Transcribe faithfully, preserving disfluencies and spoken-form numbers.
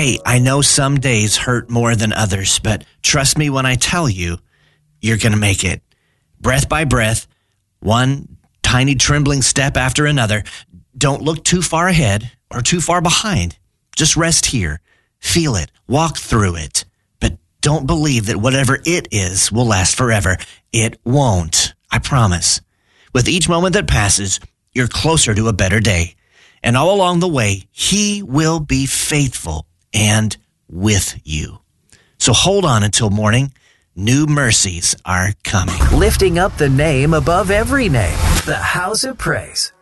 Hey, I know some days hurt more than others, but trust me when I tell you, you're going to make it. Breath by breath, one tiny trembling step after another. Don't look too far ahead or too far behind. Just rest here. Feel it. Walk through it. But don't believe that whatever it is will last forever. It won't. I promise. With each moment that passes, you're closer to a better day. And all along the way, He will be faithful and with you. So hold on until morning. New mercies are coming. Lifting up the name above every name. The House of Praise.